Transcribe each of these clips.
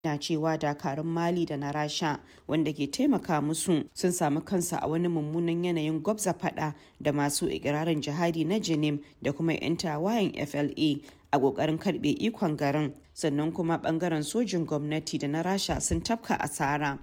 na cewa dakarun Mali da na Rasha wanda ke taimaka musu sun samu kansu a wani mummunan yanayin gwabza fada da masu ikirarin jihadi na Jenim da kuma 'yan tawayen FLA a kokarin karbe ikon garin, sannan kuma bangaren sojin gwamnati da na Rasha sun tafka asara.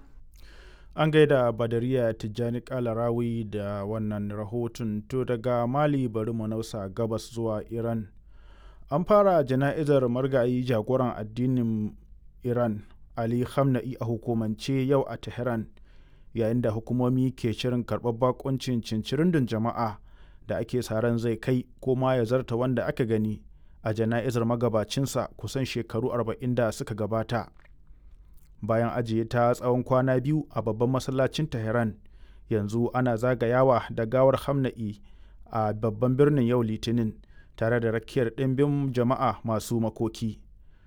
An gaida Badariya Tijjani Kalarawi da wannan rahoton. To daga Mali bari mu nausa gabas zuwa Iran. An fara jana'izar margayi jagoran addinin Iran Ali Khamenei a hukumance yau a Tehran, yayin da hukumomi ke shirin karɓar bakuncin cincirindin jama'a da ake sa ran zai kai ko ma ya zarta wanda aka gani a jana'izar magabacinsa kusan shekaru 40 da suka gabata. Bayan ajiye ta tsawon kwana biyu a babban masallacin Tehran, yanzu ana zagayawa da gawar Khamenei a babban birnin yau Litinin tare da rakiyar ɗimbin jama'a masu makoki.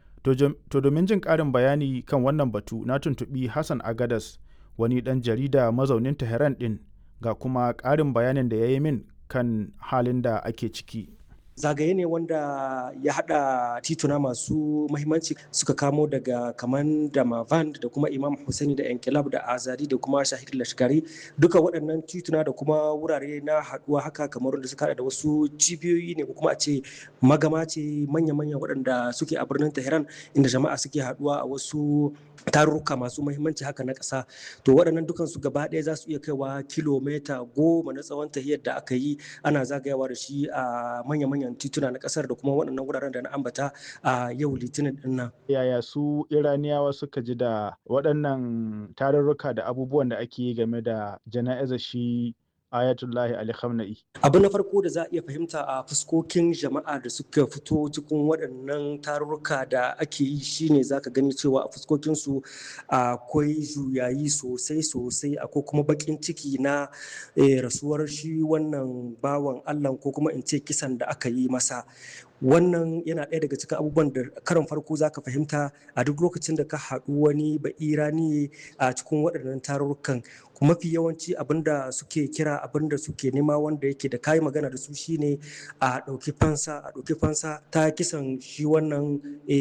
To domin jin ƙarin bayani kan wannan batu na tuntuɓi Hassan Agadas, wani ɗan jarida mazaunin Tehran ɗin, ga kuma ƙarin bayanin da ya yi min kan halin da ake ciki. Zagaye ne wanda ya hada tituna masu mahimmanci suka kamo daga kaman da Mavand da kuma Imam Hussaini da Enkilab da Azadi da kuma Shahid Lashkari. Duka waɗannan tituna da kuma wurare na haduwa haka kamar da suka hada da wasu cibiyoyi ne ko kuma a ce magama ce manya-manya waɗanda suke a birnin Tehran, inda jama'a suke haduwa a wasu tarurruka masu mahimmanci haka na ƙasa. To waɗannan dukansu gaba ɗaya za su iya kaiwa kilomita 10 na tsawon tahiyar da aka yi ana zagayawa da shi a manya-manyan tituna na ƙasar da kuma waɗannan wuraren da na ambata a yau Litinin ɗin nan. Yaya su Iraniyawa suka ji da waɗannan tarurruka da abubuwan da ake yi game da jana'izar shi Ayatullahi Ali Khamenei? Abu na farko da za a iya fahimta a fuskokin jama'a da suka fito cikin waɗannan tarurruka da ake yi shine zaka gani cewa a fuskokinsu akwai juyayi sosai akwai kuma baƙin ciki na rasuwar shi wannan bawan Allah ko kuma in ce kisan da aka yi masa. Wannan yana ɗaya daga cikin abubuwan da karon farko za ka fahimta a duk lokacin da ka haɗu wani ba'irani a cikin waɗannan tarurrukan. Mafi yawanci abinda suke kira abinda suke nema wanda yake da kayi magana da su shine a ɗauki fansa ta kisan shi wannan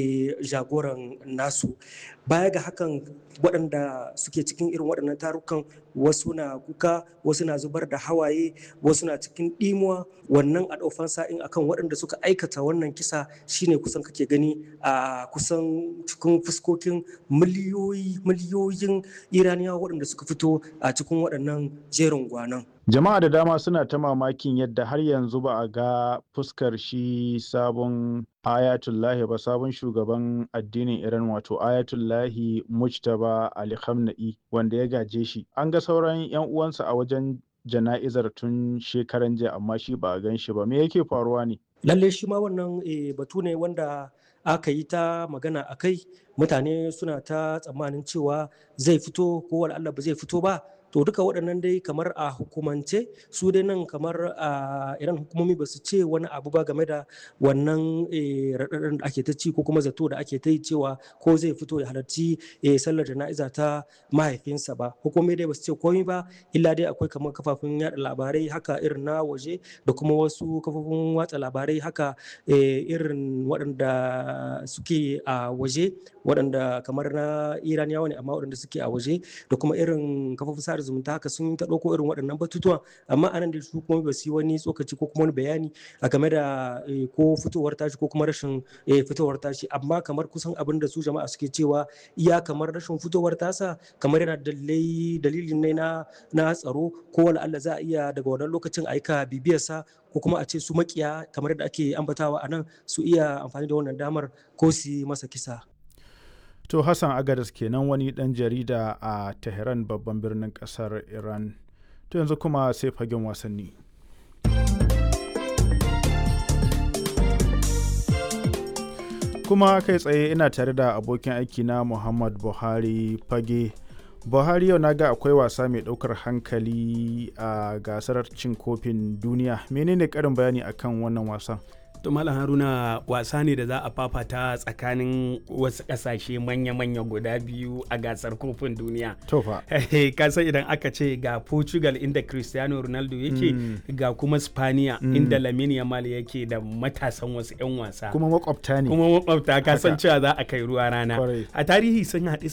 jagoran nasu. Baya ga hakan, waɗanda suke cikin irin waɗannan tarukan wasu na kuka, wasu na zubar da hawaye, wasu na cikin ɗimuwa. Wannan a ɗau fansa in akan waɗanda suka aikata wannan kisa shine kusan kake gani a kusan cikin fuskokin miliyoyin Iraniyawa waɗanda suka fito a cikin waɗannan jerin gwanon. Jama'a da dama suna ta mamakin yadda har yanzu ba a ga fuskar shi sabon Ayatullahi ba, sabon shugaban addinin Iran, wato Ayatullahi Mujtaba Ali Khamenei, wanda ya gaje shi. An ga sauran 'yan uwansa a wajen jana'izar tun shekaran jiya, amma shi ba a gan shi ba. Me yake faruwa ne? Lalle shi ma wannan batu ne wanda aka yi ta magana a kai. Mutane suna ta tsammanin cewa zai fito ko wala Allah ba zai fito ba. To duka waɗannan dai kamar a hukumance su dai nan kamar a Iran hukumomi ba su ce wani abu ba game da wannan raɗaɗin da ake ta ci ko kuma zato da ake ta yi cewa ko zai fito ya halarci sallar jana'iza ta mahaifinsa ba. Hukumomi dai ba su ce komai ba, illa dai akwai kamar kafafun yaɗa labarai haka irin na waje da kuma wasu kafofin watsa labarai haka irin waɗanda suke a waje, waɗanda kamar na Iraniyawa ne amma waɗanda suke a waje, da kuma irin kafofin sada zumunta haka sun ta ɗauko irin waɗannan batutuwa. Amma anan da su kuma ba su yi wani tsokaci ko kuma wani bayani a game da ko fitowar tashi ko kuma rashin fitowar tashi. Amma kamar kusan abin da su jama'a suke cewa iya kamar rashin fitowar tasa kamar yana dalilin ne na tsaro, ko wala Allah za a iya daga wannan lokacin aika bibiyarsa ko kuma a ce su makiya kamar da ake ambatawa a nan su iya amfani da wannan damar ko su yi masa kisa. To Hassan Agadas kenan, wani ɗan jarida a Tehran, babban birnin ƙasar Iran. To yanzu kuma sai fagen wasanni. Kuma kai tsaye ina tare da abokin aiki na Muhammad Buhari Fage. Buhari, yau na ga akwai wasa mai ɗaukar hankali a gasar cin kofin duniya. Menene ƙarin bayani akan wannan wasan? To Malam Haruna, wasa ne da za a fafata tsakanin wasu ƙasashe manya-manya guda biyu a gasar kofin duniya. Tofa. Kasan idan aka ce ga Portugal inda Cristiano Ronaldo yake ga kuma Spaniya inda Lamine Yamal yake da matasan wasu 'yan wasa. Kuma makwabta ne. Kuma makwabta kasan cewa za a kai ruwa rana. Kwarai. A tarihi sun haɗu